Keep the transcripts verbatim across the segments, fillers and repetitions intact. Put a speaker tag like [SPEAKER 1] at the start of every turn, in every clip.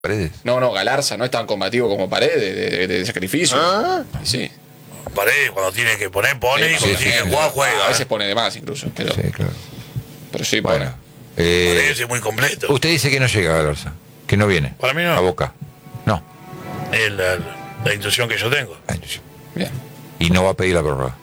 [SPEAKER 1] Paredes.
[SPEAKER 2] No, no, Galarza no es tan combativo como Paredes, de, de, de sacrificio.
[SPEAKER 3] ¿Ah?
[SPEAKER 2] Sí.
[SPEAKER 4] Paredes, cuando tiene que poner, pone,
[SPEAKER 2] Sí,
[SPEAKER 4] y cuando
[SPEAKER 2] sí,
[SPEAKER 4] tiene
[SPEAKER 2] sí,
[SPEAKER 4] que jugar,
[SPEAKER 2] sí.
[SPEAKER 4] juega.
[SPEAKER 2] A veces pone de más incluso. Pero
[SPEAKER 1] Sí, claro.
[SPEAKER 2] pero sí
[SPEAKER 1] Bueno.
[SPEAKER 2] pone.
[SPEAKER 1] Eh,
[SPEAKER 4] Paredes es muy completo.
[SPEAKER 1] usted dice que no llega a Galarza, que no viene.
[SPEAKER 4] Para mí no.
[SPEAKER 1] A Boca. No.
[SPEAKER 4] Es la, la intuición que yo tengo.
[SPEAKER 1] Ay, no sé.
[SPEAKER 2] Bien.
[SPEAKER 1] Y no va a pedir la prórroga.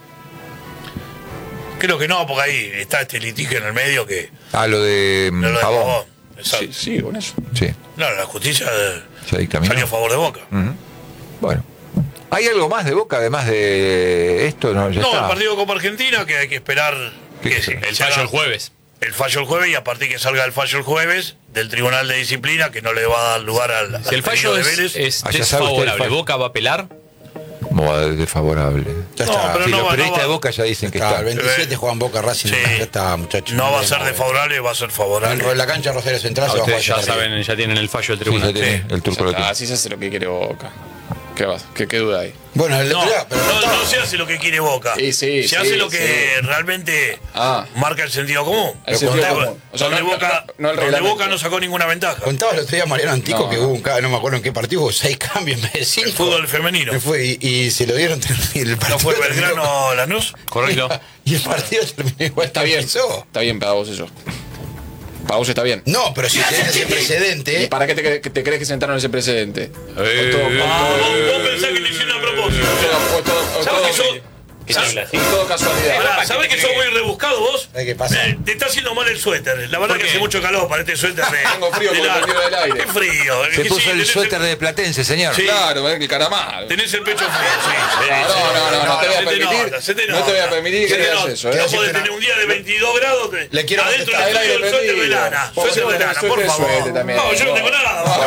[SPEAKER 4] Creo que no, porque ahí está este litigio en el medio que.
[SPEAKER 1] Ah, lo de mm,
[SPEAKER 4] No lo de
[SPEAKER 1] Pavón.
[SPEAKER 4] Pavón. Exacto.
[SPEAKER 2] Sí, sí, con eso.
[SPEAKER 1] Sí.
[SPEAKER 4] No, la justicia eh,
[SPEAKER 1] Ya dictaminó.
[SPEAKER 4] salió a favor de Boca.
[SPEAKER 1] Ujú. Bueno. ¿Hay algo más de Boca además de esto? No, ya
[SPEAKER 4] No,
[SPEAKER 1] está.
[SPEAKER 4] el partido de Copa Argentina que hay que esperar
[SPEAKER 1] ¿Qué
[SPEAKER 4] que
[SPEAKER 1] es?
[SPEAKER 4] se-
[SPEAKER 5] El
[SPEAKER 4] se haga
[SPEAKER 5] fallo el jueves.
[SPEAKER 4] El fallo el jueves y a partir que salga el fallo el jueves del Tribunal de Disciplina que no le va a dar lugar al,
[SPEAKER 5] Si el
[SPEAKER 4] al
[SPEAKER 5] fallo
[SPEAKER 4] pedido de
[SPEAKER 5] es,
[SPEAKER 4] Vélez.
[SPEAKER 5] es
[SPEAKER 1] Ah, ya sabe usted el
[SPEAKER 5] desfavorable,
[SPEAKER 1] fallo.
[SPEAKER 5] ¿Boca va a apelar?
[SPEAKER 1] ¿Cómo va de desfavorable?
[SPEAKER 3] Ya
[SPEAKER 4] No,
[SPEAKER 3] está.
[SPEAKER 4] pero
[SPEAKER 1] Si
[SPEAKER 4] no
[SPEAKER 1] los
[SPEAKER 4] va-
[SPEAKER 1] periodistas
[SPEAKER 4] no va-
[SPEAKER 1] de Boca ya dicen que
[SPEAKER 3] Está,
[SPEAKER 1] está.
[SPEAKER 3] el veintisiete juegan Boca Racing.
[SPEAKER 4] Sí.
[SPEAKER 3] Ya está, muchachos.
[SPEAKER 4] No va a ser
[SPEAKER 3] no,
[SPEAKER 4] desfavorable, va a ser
[SPEAKER 3] En
[SPEAKER 4] favorable.
[SPEAKER 3] la cancha Rosario Central
[SPEAKER 5] Ah,
[SPEAKER 3] se va a jugar
[SPEAKER 5] ustedes ya
[SPEAKER 3] allá arriba.
[SPEAKER 5] saben, ya tienen el fallo del
[SPEAKER 1] Sí,
[SPEAKER 5] tribunal.
[SPEAKER 1] ya tiene,
[SPEAKER 4] Sí.
[SPEAKER 1] el turco lo tiene.
[SPEAKER 2] Así se hace lo que quiere Boca. ¿Qué, va? ¿Qué, qué duda hay?
[SPEAKER 3] Bueno, el
[SPEAKER 4] No,
[SPEAKER 3] pero, pero
[SPEAKER 4] no,
[SPEAKER 3] estaba-
[SPEAKER 4] no se hace lo que quiere Boca.
[SPEAKER 2] Sí, sí,
[SPEAKER 4] se
[SPEAKER 2] sí,
[SPEAKER 4] hace lo que
[SPEAKER 2] sí.
[SPEAKER 4] realmente
[SPEAKER 2] Ah.
[SPEAKER 4] marca el sentido común.
[SPEAKER 2] El sentido
[SPEAKER 4] Donde-
[SPEAKER 2] común. O sea,
[SPEAKER 4] donde
[SPEAKER 2] no-
[SPEAKER 4] Boca,
[SPEAKER 2] no- no el
[SPEAKER 4] donde
[SPEAKER 2] reglamento.
[SPEAKER 4] Boca no sacó ninguna ventaja.
[SPEAKER 3] Contaba el otro día Mariano Antico
[SPEAKER 2] No,
[SPEAKER 3] que
[SPEAKER 2] no.
[SPEAKER 3] hubo un ca- no me acuerdo en qué partido, hubo seis cambios en vez de cinco.
[SPEAKER 4] El fútbol femenino.
[SPEAKER 3] Y, fue, y, y se lo dieron y el partido
[SPEAKER 4] ¿No fue
[SPEAKER 3] terminó
[SPEAKER 4] Belgrano Lanús?
[SPEAKER 5] Correcto.
[SPEAKER 3] con- Y el partido terminó igual.
[SPEAKER 2] Está bien.
[SPEAKER 3] Empezó.
[SPEAKER 2] Está bien para vos eso. Para vos está bien.
[SPEAKER 3] No, pero si tenés ese
[SPEAKER 2] ¿Y
[SPEAKER 3] precedente.
[SPEAKER 2] para qué te, cre- que te crees que sentaron ese precedente?
[SPEAKER 5] Eh,
[SPEAKER 2] O todo- o
[SPEAKER 4] Ah,
[SPEAKER 2] todo-
[SPEAKER 4] vos, vos pensás que lo hicieron a propósito.
[SPEAKER 2] o todo- o
[SPEAKER 4] ¿Sabés que
[SPEAKER 2] todo-
[SPEAKER 4] sos-
[SPEAKER 5] ¿Qué
[SPEAKER 4] ¿sabés-
[SPEAKER 5] habla así?
[SPEAKER 2] o todo casualidad.
[SPEAKER 4] Pará, ¿sabés que sos muy rebuscado vos?
[SPEAKER 3] ¿Sabés qué pasa?
[SPEAKER 4] Eh, te está haciendo mal el suéter. La verdad
[SPEAKER 5] ¿Por
[SPEAKER 4] que
[SPEAKER 5] qué?
[SPEAKER 4] hace mucho calor para este suéter de.
[SPEAKER 2] Tengo frío
[SPEAKER 4] de
[SPEAKER 2] porque
[SPEAKER 4] la-
[SPEAKER 2] me tiro del aire.
[SPEAKER 4] Qué frío. Es
[SPEAKER 1] Se
[SPEAKER 4] que
[SPEAKER 1] puso
[SPEAKER 4] sí,
[SPEAKER 1] el
[SPEAKER 4] tenés
[SPEAKER 1] suéter de Platense, señor.
[SPEAKER 4] Sí.
[SPEAKER 2] Claro, ves que caramar.
[SPEAKER 4] Tenés el pecho frío, sí.
[SPEAKER 2] No, no, no, no, no te voy a
[SPEAKER 4] se
[SPEAKER 2] permitir.
[SPEAKER 4] nota, se te
[SPEAKER 2] No te voy a
[SPEAKER 4] nota.
[SPEAKER 2] permitir que
[SPEAKER 4] Se te
[SPEAKER 2] digas
[SPEAKER 4] nota.
[SPEAKER 2] eso,
[SPEAKER 4] No
[SPEAKER 2] ¿eh?
[SPEAKER 4] podés
[SPEAKER 3] Decirte
[SPEAKER 4] tener
[SPEAKER 3] una-
[SPEAKER 4] un día de veintidós grados. te-
[SPEAKER 3] Le quiero
[SPEAKER 4] adentro
[SPEAKER 3] contestar.
[SPEAKER 4] del
[SPEAKER 2] El aire
[SPEAKER 4] estudio el suéter de
[SPEAKER 2] prendido.
[SPEAKER 4] lana.
[SPEAKER 2] Vos
[SPEAKER 4] Suéter de
[SPEAKER 2] tenés
[SPEAKER 4] lana,
[SPEAKER 2] suéter
[SPEAKER 4] por
[SPEAKER 2] de
[SPEAKER 4] favor.
[SPEAKER 2] suéter también.
[SPEAKER 4] No, yo no tengo nada. No,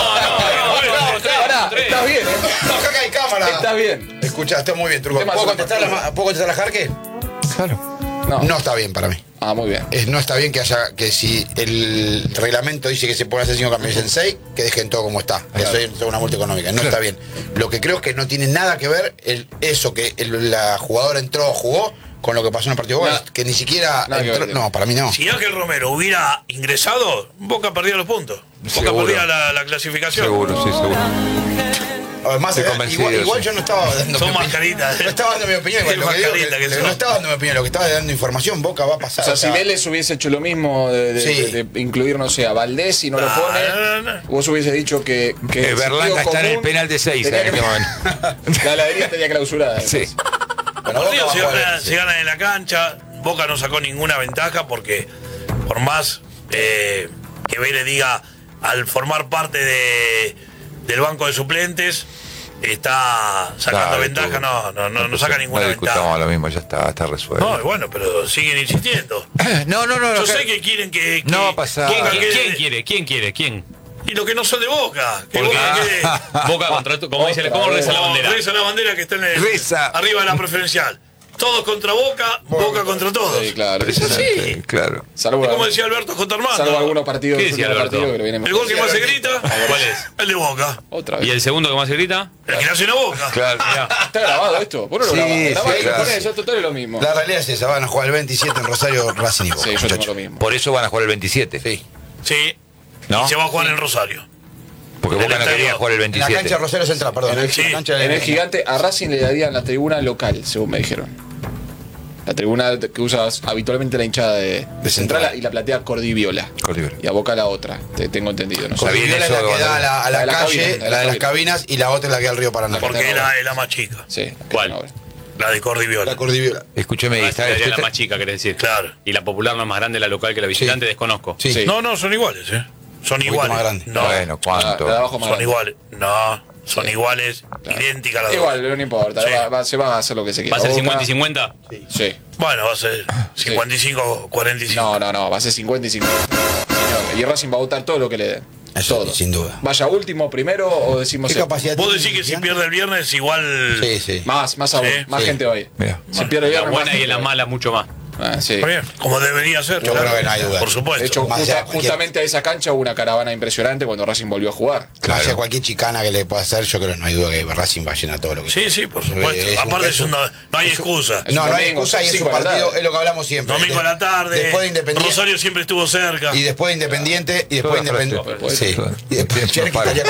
[SPEAKER 4] no, no, no.
[SPEAKER 2] Pará, estás bien, ¿eh?
[SPEAKER 3] No, acá hay cámara.
[SPEAKER 2] Estás bien.
[SPEAKER 3] Escucha, está muy bien, Truco.
[SPEAKER 2] Tema
[SPEAKER 3] ¿Puedo
[SPEAKER 2] super-
[SPEAKER 3] contestar, la, ¿Puedo contestar a Jarque?
[SPEAKER 1] Claro.
[SPEAKER 2] No.
[SPEAKER 3] No está bien para mí.
[SPEAKER 2] Ah, muy bien.
[SPEAKER 3] Es, no está bien que haya que si el reglamento dice que se pueden hacer cinco campeones en seis, que dejen todo como está. Que eso es una multa económica. No está bien. Lo que creo que no tiene nada que ver el, eso que el- la jugadora entró o jugó con lo que pasó en el partido de Boca,
[SPEAKER 2] Nada.
[SPEAKER 3] que ni siquiera
[SPEAKER 2] Nada que
[SPEAKER 3] entró-
[SPEAKER 2] ver.
[SPEAKER 3] no, para mí no.
[SPEAKER 4] Si Ángel Romero hubiera ingresado, Boca perdía los puntos. Boca
[SPEAKER 1] Seguro.
[SPEAKER 4] perdía la, la clasificación.
[SPEAKER 1] Seguro, sí, seguro.
[SPEAKER 3] Además,
[SPEAKER 1] Estoy
[SPEAKER 3] eh,
[SPEAKER 1] convencido
[SPEAKER 3] igual,
[SPEAKER 1] de
[SPEAKER 3] igual
[SPEAKER 1] eso.
[SPEAKER 3] yo no estaba dando
[SPEAKER 4] Son
[SPEAKER 3] mi opinión.
[SPEAKER 4] mascaritas, ¿eh?
[SPEAKER 3] No estaba dando mi opinión.
[SPEAKER 4] Qué
[SPEAKER 3] Lo que digo
[SPEAKER 4] mascarita
[SPEAKER 3] que-
[SPEAKER 4] que
[SPEAKER 3] no
[SPEAKER 4] son.
[SPEAKER 3] estaba dando mi opinión, lo que estaba dando información, Boca va a
[SPEAKER 2] O
[SPEAKER 3] pasar.
[SPEAKER 2] sea,
[SPEAKER 3] o
[SPEAKER 2] si
[SPEAKER 3] sea,
[SPEAKER 2] Vélez hubiese hecho lo mismo de, de-
[SPEAKER 3] Sí.
[SPEAKER 2] de- de incluir, no sé, a Valdés y no lo
[SPEAKER 4] No,
[SPEAKER 2] pone,
[SPEAKER 4] no, no, no.
[SPEAKER 2] vos hubiese dicho que. que
[SPEAKER 1] Eh,
[SPEAKER 2] el
[SPEAKER 1] Berlanga
[SPEAKER 2] sentido
[SPEAKER 1] está en el
[SPEAKER 2] común
[SPEAKER 1] penal de seis
[SPEAKER 2] tenía
[SPEAKER 1] en este
[SPEAKER 2] que-
[SPEAKER 1] momento.
[SPEAKER 2] La heladería estaría clausurada.
[SPEAKER 1] Sí.
[SPEAKER 3] bueno,
[SPEAKER 4] Los partidos
[SPEAKER 3] Boca
[SPEAKER 4] se,
[SPEAKER 3] va a jugar,
[SPEAKER 4] ganan,
[SPEAKER 3] sí.
[SPEAKER 4] se ganan en la cancha. Boca no sacó ninguna ventaja porque, por más eh, que Vélez diga, al formar parte de, del banco de suplentes, está sacando
[SPEAKER 1] Claro,
[SPEAKER 4] ventaja.
[SPEAKER 1] tú-
[SPEAKER 4] No, no, no, no saca ninguna
[SPEAKER 1] No discutamos
[SPEAKER 4] ventaja.
[SPEAKER 1] lo mismo, ya está, está resuelto.
[SPEAKER 4] No, y bueno, pero siguen insistiendo.
[SPEAKER 1] No, no, no.
[SPEAKER 4] Yo
[SPEAKER 1] acá-
[SPEAKER 4] sé que quieren que. que-
[SPEAKER 1] No va a pasar.
[SPEAKER 4] Boca
[SPEAKER 5] ¿Quién,
[SPEAKER 4] quede-
[SPEAKER 5] quién quiere? ¿Quién quiere? ¿Quién?
[SPEAKER 4] Y los que no son de Boca. Que
[SPEAKER 5] Porque
[SPEAKER 4] Boca quede-
[SPEAKER 5] Boca contra tu- como dice,
[SPEAKER 2] Otra
[SPEAKER 5] ¿cómo
[SPEAKER 2] vez.
[SPEAKER 5] reza la
[SPEAKER 4] Como
[SPEAKER 5] bandera?
[SPEAKER 4] reza la bandera que está en el,
[SPEAKER 1] Reza.
[SPEAKER 4] arriba de la preferencial. Todos contra Boca, Boca contra todos.
[SPEAKER 2] Sí, claro.
[SPEAKER 1] Pero es así, claro.
[SPEAKER 2] Salvo,
[SPEAKER 4] Es como decía Alberto J. Armando.
[SPEAKER 2] salvo algunos partidos.
[SPEAKER 5] ¿Qué decía
[SPEAKER 2] últimos
[SPEAKER 5] Alberto?
[SPEAKER 2] partidos que lo vienen
[SPEAKER 4] El gol que más se grita,
[SPEAKER 5] ¿Cuál es?
[SPEAKER 4] el de Boca.
[SPEAKER 2] Otra vez.
[SPEAKER 5] ¿Y el segundo que más se grita?
[SPEAKER 4] El que nació en Boca.
[SPEAKER 1] Claro.
[SPEAKER 2] ¿Está grabado esto? ¿Vos no lo
[SPEAKER 3] Sí,
[SPEAKER 2] grabás?
[SPEAKER 3] sí,
[SPEAKER 2] Grabá y lo
[SPEAKER 3] claro.
[SPEAKER 2] ponés, ya total es lo mismo.
[SPEAKER 3] La realidad es esa, van a jugar el veintisiete en Rosario, Racing y Boca.
[SPEAKER 2] Sí, yo tengo
[SPEAKER 3] muchachos.
[SPEAKER 2] lo mismo.
[SPEAKER 1] Por eso van a jugar el veintisiete.
[SPEAKER 3] Sí.
[SPEAKER 4] Sí.
[SPEAKER 1] ¿No?
[SPEAKER 4] Y se va a jugar en Rosario.
[SPEAKER 1] Porque
[SPEAKER 4] En el
[SPEAKER 1] Boca no quería
[SPEAKER 4] estadio-
[SPEAKER 1] jugar el
[SPEAKER 3] En la cancha
[SPEAKER 1] veintisiete.
[SPEAKER 3] de Rosario Central, perdón.
[SPEAKER 2] En el,
[SPEAKER 4] Sí,
[SPEAKER 3] la cancha de-
[SPEAKER 2] en el gigante a Racing le darían la tribuna local, según me dijeron. La tribuna que usa habitualmente la hinchada de, de Central
[SPEAKER 3] Central.
[SPEAKER 2] y la platea Cordiviola.
[SPEAKER 1] Cordiviola.
[SPEAKER 2] Y a Boca la otra, te tengo entendido. No sé.
[SPEAKER 1] Está bien
[SPEAKER 3] Cordillera es la
[SPEAKER 1] eso,
[SPEAKER 3] que da a la, a la
[SPEAKER 2] la de las
[SPEAKER 3] calle,
[SPEAKER 2] cabinas,
[SPEAKER 3] la de las cabinas, y la otra es la que da al río Paraná.
[SPEAKER 4] Porque es la, es la más chica.
[SPEAKER 2] Sí,
[SPEAKER 5] ¿Cuál?
[SPEAKER 2] no, bueno.
[SPEAKER 4] La de Cordiviola.
[SPEAKER 3] La Cordillera.
[SPEAKER 1] Escúcheme,
[SPEAKER 5] Ah,
[SPEAKER 1] está,
[SPEAKER 5] sería la
[SPEAKER 1] usted-
[SPEAKER 5] más chica, querés decir.
[SPEAKER 4] Claro.
[SPEAKER 5] Y la popular no es más grande la local que la visitante, desconozco.
[SPEAKER 3] Sí.
[SPEAKER 2] Sí.
[SPEAKER 4] No, no, son iguales, ¿eh? Son
[SPEAKER 3] poquito
[SPEAKER 4] iguales.
[SPEAKER 3] más grande.
[SPEAKER 4] No,
[SPEAKER 1] Bueno, ¿cuánto?
[SPEAKER 2] La, la de abajo más
[SPEAKER 4] son
[SPEAKER 2] grande.
[SPEAKER 4] iguales. No, son
[SPEAKER 2] Sí.
[SPEAKER 4] iguales,
[SPEAKER 2] Claro.
[SPEAKER 4] idénticas las dos.
[SPEAKER 2] Igual, no importa,
[SPEAKER 4] Sí.
[SPEAKER 2] va- va- se va a hacer lo que se quiera.
[SPEAKER 5] ¿Va a ser
[SPEAKER 2] Boca-
[SPEAKER 5] cincuenta y cincuenta?
[SPEAKER 2] Sí.
[SPEAKER 4] Bueno, va a ser cincuenta y cinco cuarenta y cinco.
[SPEAKER 2] No, no, no, va a ser cincuenta y cincuenta. Señor, y Racing va a votar todo lo que le den.
[SPEAKER 3] Eso,
[SPEAKER 2] Todo.
[SPEAKER 3] sin duda.
[SPEAKER 2] Vaya último, primero o decimos.
[SPEAKER 3] ¿Qué
[SPEAKER 2] el-
[SPEAKER 3] capacidad
[SPEAKER 4] Vos
[SPEAKER 3] tiene
[SPEAKER 4] decís que si
[SPEAKER 3] Cristiano?
[SPEAKER 4] pierde el viernes igual.
[SPEAKER 3] Sí, sí.
[SPEAKER 2] Más, más aún,
[SPEAKER 4] Sí,
[SPEAKER 2] más
[SPEAKER 3] sí.
[SPEAKER 2] gente hoy.
[SPEAKER 1] Mira.
[SPEAKER 2] Si pierde el
[SPEAKER 5] La
[SPEAKER 2] viernes, más
[SPEAKER 5] buena y
[SPEAKER 2] gente
[SPEAKER 5] en la
[SPEAKER 2] hoy.
[SPEAKER 5] mala mucho más.
[SPEAKER 2] Ah, sí.
[SPEAKER 4] Está bien, como debería ser.
[SPEAKER 3] Yo
[SPEAKER 4] claro.
[SPEAKER 3] creo que no hay duda.
[SPEAKER 4] Por supuesto.
[SPEAKER 2] De hecho,
[SPEAKER 3] Más
[SPEAKER 2] justa-
[SPEAKER 3] allá de cualquier-
[SPEAKER 2] justamente a esa cancha hubo una caravana impresionante cuando Racing volvió a jugar.
[SPEAKER 3] Más allá de cualquier chicana que le pueda hacer, yo creo que no hay duda que Racing va a llenar todo lo que
[SPEAKER 4] sí, sí, por supuesto.
[SPEAKER 3] Es un-
[SPEAKER 4] Aparte,
[SPEAKER 3] es
[SPEAKER 4] es
[SPEAKER 3] un-
[SPEAKER 4] una- no hay excusa.
[SPEAKER 2] es
[SPEAKER 3] No,
[SPEAKER 2] un
[SPEAKER 3] no hay
[SPEAKER 2] domingo,
[SPEAKER 3] excusa y es
[SPEAKER 2] cinco
[SPEAKER 3] un
[SPEAKER 2] de la
[SPEAKER 3] partido,
[SPEAKER 2] tarde.
[SPEAKER 3] es lo que hablamos siempre.
[SPEAKER 4] Domingo a la tarde.
[SPEAKER 3] Después de Independiente.
[SPEAKER 4] Rosario siempre estuvo cerca.
[SPEAKER 3] Y después de Independiente. Y después de
[SPEAKER 1] Toda
[SPEAKER 3] Independiente.
[SPEAKER 1] frase.
[SPEAKER 3] Sí.
[SPEAKER 1] Toda.
[SPEAKER 3] Y después
[SPEAKER 1] Tiempo
[SPEAKER 3] Cherki
[SPEAKER 1] para.
[SPEAKER 3] estaría